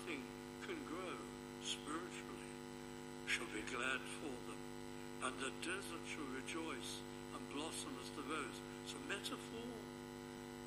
nothing can grow spiritually shall be glad for them, and the desert shall rejoice and blossom as the rose. So metaphor